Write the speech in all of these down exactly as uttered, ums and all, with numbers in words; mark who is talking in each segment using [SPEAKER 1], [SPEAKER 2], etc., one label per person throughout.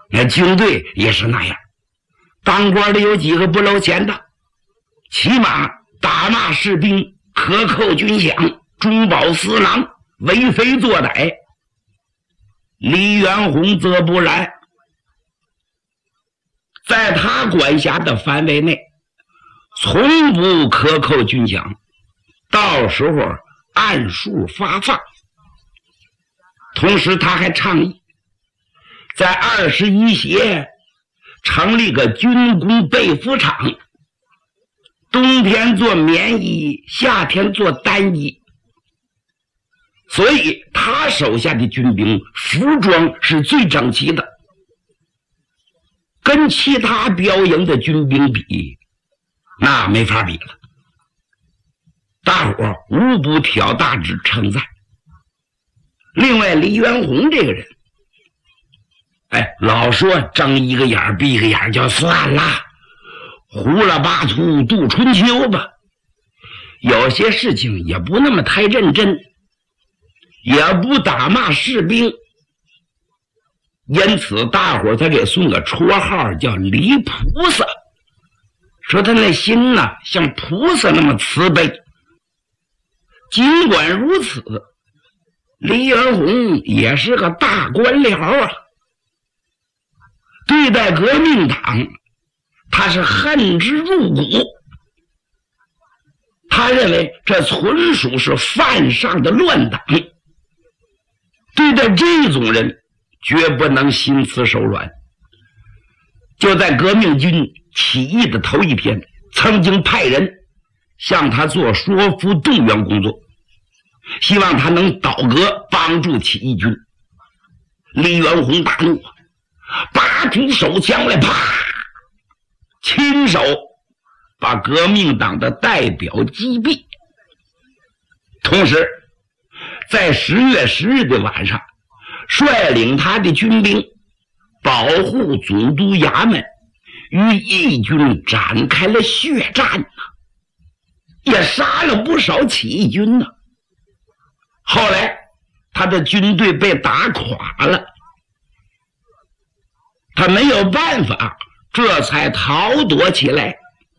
[SPEAKER 1] 那军队也是那样，当官的有几个不露钱的，起码打骂士兵，克扣军饷，中饱私囊，为非作歹。李元洪则不然，在他管辖的范围内，从不克扣军饷，到时候按数发放。同时他还倡议在二十一协成立个军工被服厂，冬天做棉衣，夏天做单衣。所以他手下的军兵服装是最整齐的，跟其他标营的军兵比，那没法比了。大伙无不挑大指称赞。另外李元洪这个人，哎，老说睁一个眼闭一个眼就算了，胡了八粗度春秋吧，有些事情也不那么太认真，也不打骂士兵，因此大伙才给送个绰号叫李菩萨，说他那心呢像菩萨那么慈悲。尽管如此，李元洪也是个大官僚啊，对待革命党他是恨之入骨，他认为这纯属是犯上的乱党，对待这种人绝不能心慈手软。就在革命军起义的头一天，曾经派人向他做说服动员工作，希望他能倒戈帮助起义军。李元洪大怒，拔出手枪来，啪，亲手把革命党的代表击毙。同时在十月十日的晚上，率领他的军兵保护总督衙门，与义军展开了血战，也杀了不少起义军呢。后来他的军队被打垮了，他没有办法，这才逃躲起来。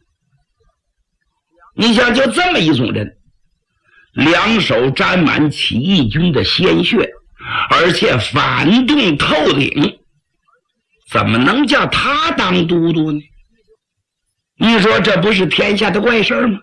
[SPEAKER 1] 你想，就这么一种人，两手沾满起义军的鲜血，而且反动透顶，怎么能叫他当都督呢？你说这不是天下的怪事吗？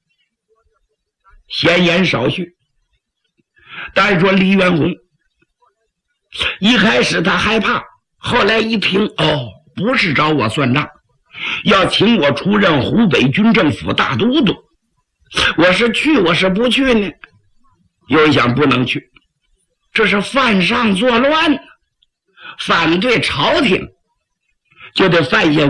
[SPEAKER 1] 闲言少叙。但是说李元洪一开始他害怕，后来一听，哦，不是找我算账，要请我出任湖北军政府大都督，我是去我是不去呢？又一想，不能去，这是犯上作乱，反对朝廷，就得犯下